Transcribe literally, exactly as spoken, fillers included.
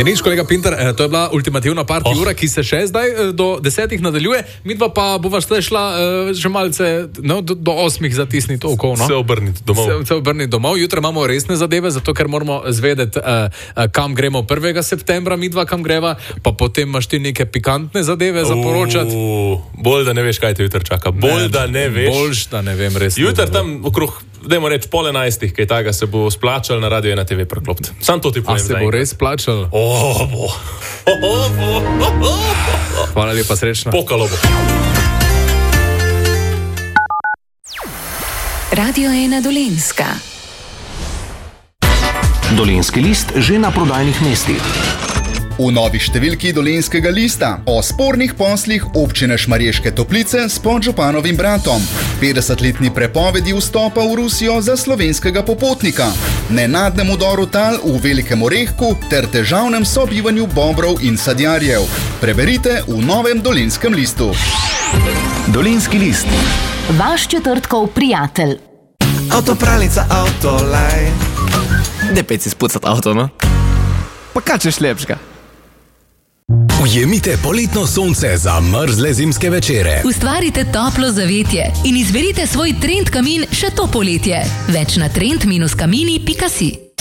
Je nič, kolega Pinter, eh, to je bila ultimativna party oh. ura, ki se še zdaj eh, do desetih nadaljuje, midva pa bova šla eh, že malce no, do, do osmih zatisniti oko. No? Se obrniti domov. Se, se obrniti domov. Jutro imamo resne zadeve, zato ker moramo zvedeti, eh, kam gremo prvega septembra, midva kam greva, pa potem imaš ti neke pikantne zadeve za poročati. Bolj, da ne veš, kaj te jutro čaka. Bolj, ne, da ne veš. Boljš, da ne vem, res. Jutro tam okrog, dajmo reči, pol enajstih, kaj taga se bo splačal na radio ena te ve preklopiti. Sam to ti povem. A se bo res plačal? Oh, bo. Oh, oh, oh, oh, oh. Hvala lepa, srečno. Pokalo bo. Radio ena Dolenjska. Dolenjski list že na prodajnih mestih. V novi številki Dolenjskega lista o spornih poslih občine Šmarješke Toplice s podžupanovim bratom, petdesetletni prepovedi vstopa v Rusijo za slovenskega popotnika, nenadnem udoru tal v Velikem Orehku ter težavnem sobivanju bobrov in sadjarjev. Preberite v novem Dolenjskem listu. Dolenjski list. Vaš četrtkov prijatelj. Avtopralnica, avtolaj. Daj pet si spucat avto, no? Pa kaj češ lepška? Ujemite poletno sonce za mrzle zimske večere. Ustvarite toplo zavetje in izberite svoj trend kamin še to poletje. Več na trend kamini pika si.